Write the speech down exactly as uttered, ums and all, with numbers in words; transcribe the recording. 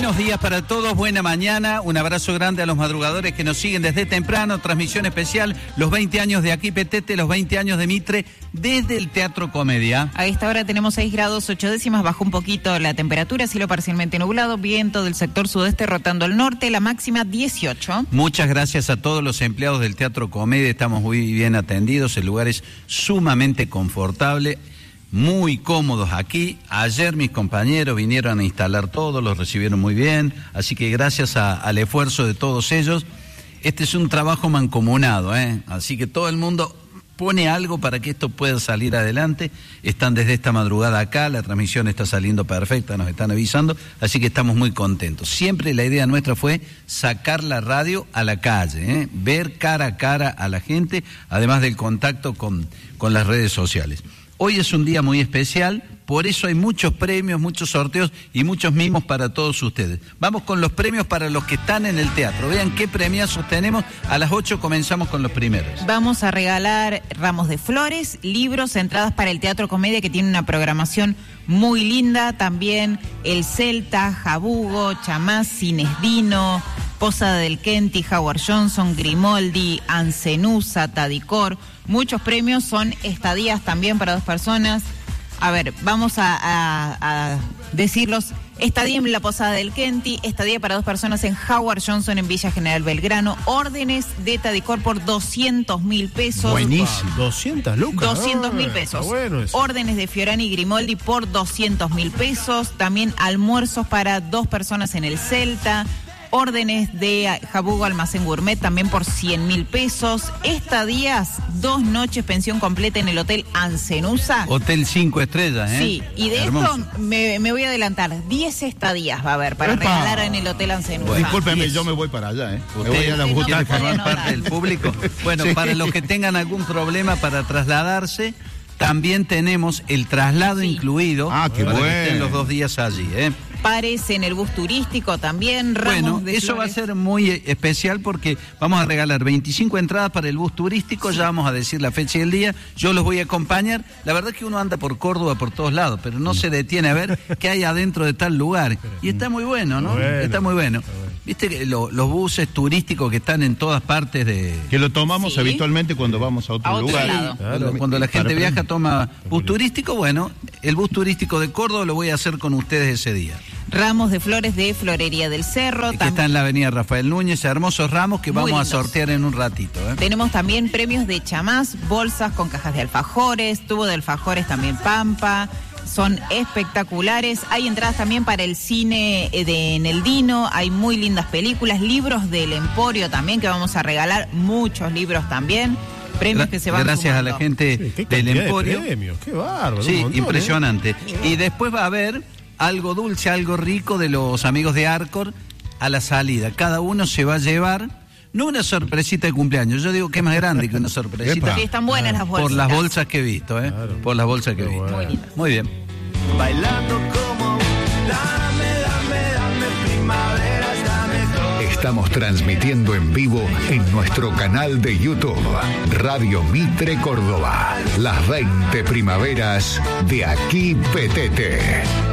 Buenos días para todos, buena mañana, un abrazo grande a los madrugadores que nos siguen desde temprano, transmisión especial, los veinte años de Aquí Petete, los veinte años de Mitre, desde el Teatro Comedia. A esta hora tenemos seis grados ocho décimas, bajó un poquito la temperatura, cielo parcialmente nublado, viento del sector sudeste rotando al norte, la máxima dieciocho. Muchas gracias a todos los empleados del Teatro Comedia, estamos muy bien atendidos, el lugar es sumamente confortable. Muy cómodos aquí. Ayer mis compañeros vinieron a instalar todo, los recibieron muy bien, así que gracias a, al esfuerzo de todos ellos, este es un trabajo mancomunado, ¿eh? Así que todo el mundo pone algo para que esto pueda salir adelante. Están desde esta madrugada acá, la transmisión está saliendo perfecta, nos están avisando, así que estamos muy contentos. Siempre la idea nuestra fue sacar la radio a la calle, ¿eh? Ver cara a cara a la gente, además del contacto con, con las redes sociales. Hoy es un día muy especial, por eso hay muchos premios, muchos sorteos y muchos mimos para todos ustedes. Vamos con los premios para los que están en el teatro. Vean qué premiazos tenemos. A las ocho comenzamos con los primeros. Vamos a regalar ramos de flores, libros, entradas para el Teatro Comedia, que tiene una programación muy linda. También el Celta, Jabugo, Chamás, Cinesdino, Posada del Kenty, Howard Johnson, Grimoldi, Ancenusa, Tadicor. Muchos premios, son estadías también para dos personas. A ver, vamos a, a, a decirlos. Estadía en la Posada del Kenty, estadía para dos personas en Howard Johnson en Villa General Belgrano, órdenes de Tadicor por doscientos mil pesos. Buenísimo. doscientas lucas. doscientos mil pesos. Bueno eso. Órdenes de Fiorani y Grimoldi por doscientos mil pesos. También almuerzos para dos personas en el Celta. Órdenes de Jabugo Almacén Gourmet también por cien mil pesos. Estadías, dos noches, pensión completa en el Hotel Ancenusa. Hotel cinco estrellas, ¿eh? Sí, y de Hermoso. esto me, me voy a adelantar. diez estadías va a haber para ¡Epa! regalar en el Hotel Ancenusa. Bueno, discúlpeme, diez. yo me voy para allá, ¿eh? Me Usted voy a la sí, butaca. no, formar no, parte no. del público. Bueno, Sí. para los que tengan algún problema para trasladarse, también tenemos el traslado Sí. incluido. Ah, qué para que bueno. estén los dos días allí, ¿eh? Pares en el bus turístico también, ramos Bueno, de eso va a flores. ser muy especial porque vamos a regalar veinticinco entradas para el bus turístico, ya vamos a decir la fecha y el día, yo los voy a acompañar. La verdad es que uno anda por Córdoba por todos lados, pero no se detiene a ver qué hay adentro de tal lugar. Y está muy bueno, ¿no? Bueno, está muy bueno. Viste que lo- los buses turísticos que están en todas partes de... Que lo tomamos Sí. habitualmente cuando vamos a otro, A otro lugar. lado. Cuando, cuando la gente Para viaja aprender. toma bus turístico, bueno, el bus turístico de Córdoba lo voy a hacer con ustedes ese día. Ramos de flores de Florería del Cerro. Que tam- está en la avenida Rafael Núñez, hermosos ramos que Muy vamos a lindos. sortear en un ratito, ¿eh? Tenemos también premios de chamás, bolsas con cajas de alfajores, tubo de alfajores también Pampa, son espectaculares. Hay entradas también para el cine eh, de Neldino, hay muy lindas películas, libros del Emporio también, que vamos a regalar, muchos libros también, premios Gra- que se van Gracias sumando. a la gente Sí, qué del cantidad de Emporio. premios, qué bárbaro. un Sí, montón, impresionante. ¿eh? Y después va a haber algo dulce, algo rico de los amigos de Arcor a la salida. Cada uno se va a llevar, no una sorpresita de cumpleaños, yo digo que es más grande que una sorpresita. Epa. Sí, están buenas las bolsas. Por las bolsas que he visto, ¿eh? Claro. Por las bolsas que he Qué visto. bueno. Muy lindas. Muy bien. Bailando como dame, dame, dame primaveras, dame todo. Estamos transmitiendo en vivo en nuestro canal de YouTube, Radio Mitre Córdoba, las veinte primaveras de Aquí Petete.